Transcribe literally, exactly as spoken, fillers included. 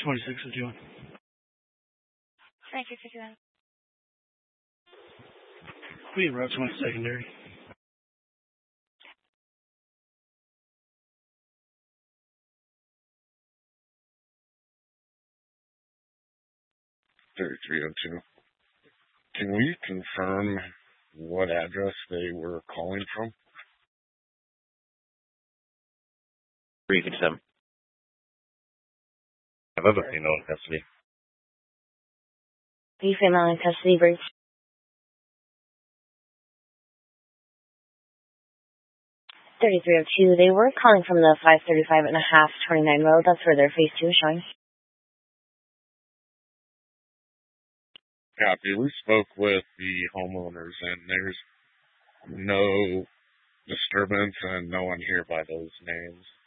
twenty-six fifty-one. twenty-six fifty-one. We route to my secondary. thirty-three oh two. Can we confirm what address they were calling from? three fifty-seven. I have a female in custody. The female in custody, Bruce. thirty-three oh two. They were calling from the five thirty-five and a half twenty-nine road. That's where their phase two is showing. Copy. We spoke with the homeowners, and there's no disturbance and no one here by those names.